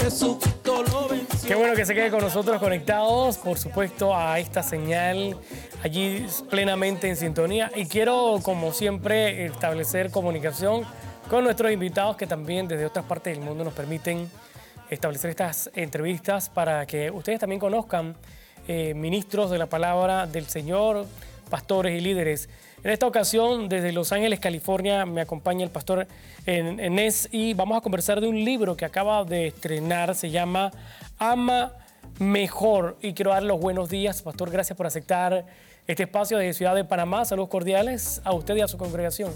Jesucristo lo venció. Qué bueno que se quede con nosotros conectados, por supuesto, a esta señal, allí plenamente en sintonía. Y quiero, como siempre, establecer comunicación con nuestros invitados que también desde otras partes del mundo nos permiten establecer estas entrevistas para que ustedes también conozcan ministros de la palabra del Señor, pastores y líderes. En esta ocasión, desde Los Ángeles, California, me acompaña el pastor Enes y vamos a conversar de un libro que acaba de estrenar, se llama Ama Mejor. Y quiero darle los buenos días, pastor, gracias por aceptar este espacio de Ciudad de Panamá. Saludos cordiales a usted y a su congregación.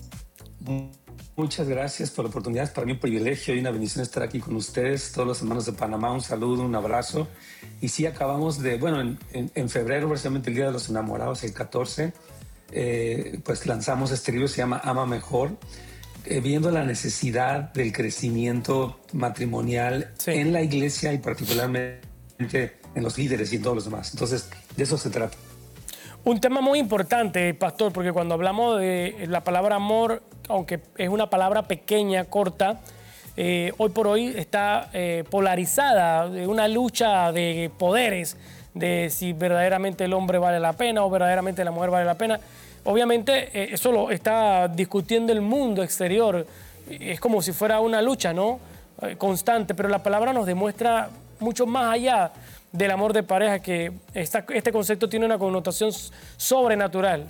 Muchas gracias por la oportunidad. Es para mí un privilegio y una bendición estar aquí con ustedes, todos los hermanos de Panamá. Un saludo, un abrazo. Y sí, acabamos de, bueno, en febrero, precisamente el Día de los Enamorados, el 14, pues lanzamos este libro, se llama Ama Mejor, viendo la necesidad del crecimiento matrimonial en la iglesia y particularmente en los líderes y en todos los demás. Entonces, de eso se trata. Un tema muy importante, pastor, porque cuando hablamos de la palabra amor, aunque es una palabra pequeña, corta, hoy por hoy está polarizada, de una lucha de poderes, de si verdaderamente el hombre vale la pena o verdaderamente la mujer vale la pena. Obviamente eso lo está discutiendo el mundo exterior, es como si fuera una lucha, ¿no? Constante, pero la palabra nos demuestra mucho más allá del amor de pareja, que este concepto tiene una connotación sobrenatural.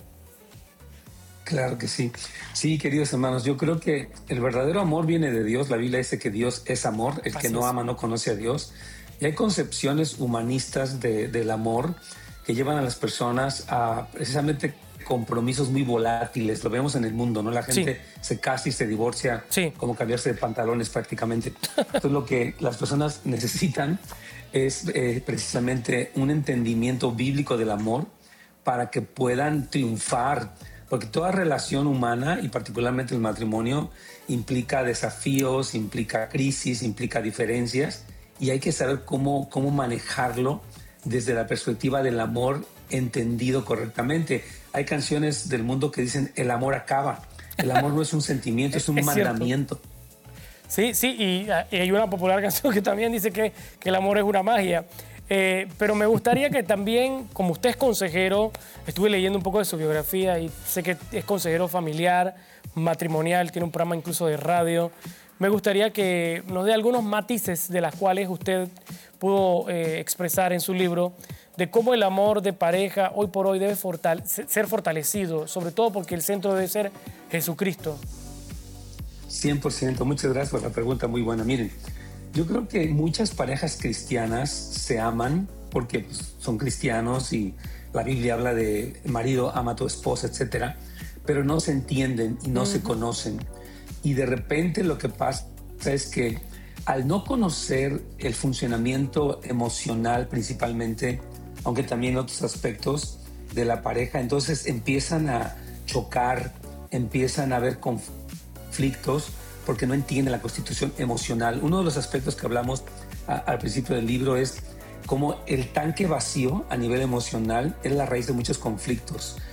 Claro que sí. Sí, queridos hermanos, yo creo que el verdadero amor viene de Dios. La Biblia dice que Dios es amor. El que no ama no conoce a Dios. Y hay concepciones humanistas del amor que llevan a las personas a precisamente compromisos muy volátiles. Lo vemos en el mundo, ¿no? La gente se casa y se divorcia como cambiarse de pantalones prácticamente. Entonces lo que las personas necesitan es precisamente un entendimiento bíblico del amor para que puedan triunfar. Porque toda relación humana, y particularmente el matrimonio, implica desafíos, implica crisis, implica diferencias, y hay que saber cómo manejarlo desde la perspectiva del amor entendido correctamente. Hay canciones del mundo que dicen el amor acaba. El amor no es un sentimiento, es un mandamiento. Sí, y hay una popular canción que también dice que el amor es una magia. Pero me gustaría que también, como usted es consejero, estuve leyendo un poco de su biografía y sé que es consejero familiar, matrimonial, tiene un programa incluso de radio. Me gustaría que nos dé algunos matices de las cuales usted pudo expresar en su libro de cómo el amor de pareja hoy por hoy debe ser fortalecido, sobre todo porque el centro debe ser Jesucristo. 100%. Muchas gracias por la pregunta, muy buena. Miren, yo creo que muchas parejas cristianas se aman porque pues, son cristianos y la Biblia habla de marido ama a tu esposa, etcétera, pero no se entienden y no se conocen. Y de repente lo que pasa es que al no conocer el funcionamiento emocional principalmente, aunque también otros aspectos de la pareja, entonces empiezan a chocar, empiezan a haber conflictos porque no entienden la constitución emocional. Uno de los aspectos que hablamos al principio del libro es cómo el tanque vacío a nivel emocional es la raíz de muchos conflictos.